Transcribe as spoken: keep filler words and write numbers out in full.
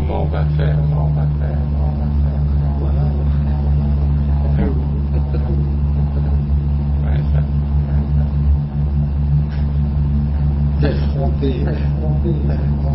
comment on va faire, comment on va faire, comment on va faire. Voilà. Ouais, ça. T'es fronté.